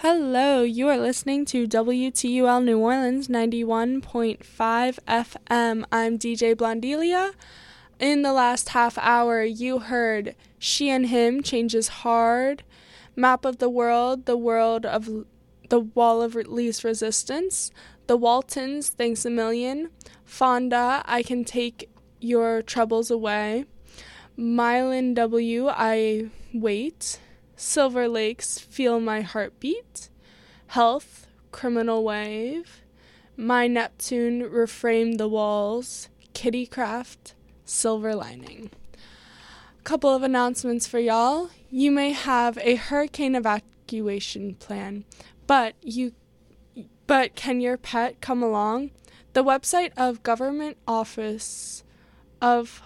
Hello, you are listening to WTUL New Orleans 91.5 FM. I'm DJ Blondelia. In the last half hour, you heard She and Him Changes Hard, Map of the World of the Wall of Least Resistance, The Waltons, Thanks a Million, Fonda, I Can Take Your Troubles Away, Mylan W, I Wait, Silver Lakes, Feel My Heartbeat, Health, Criminal Wave, My Neptune, Reframe the Walls, Kittycraft, Silver Lining. A couple of announcements for y'all. You may have a hurricane evacuation plan, but can your pet come along? The website of Government Office of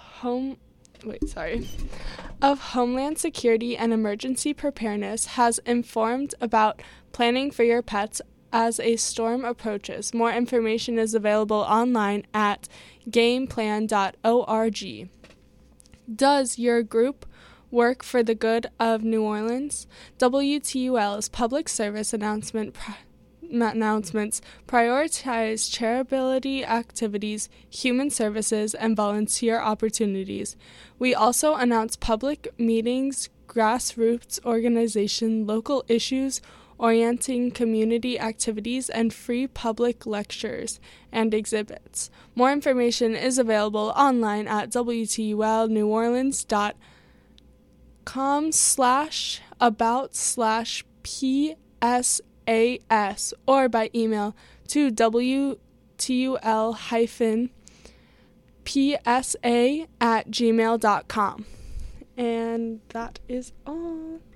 Homeland Security and Emergency Preparedness has informed about planning for your pets as a storm approaches. More information is available online at gameplan.org. Does your group work for the good of New Orleans? WTUL's public service announcements prioritize charitability activities, human services, and volunteer opportunities. We also announce public meetings, grassroots organization, local issues, orienting community activities, and free public lectures and exhibits. More information is available online at wtulneworleans.com/about/PSAS or by email to wtul-psa@gmail.com. And that is all.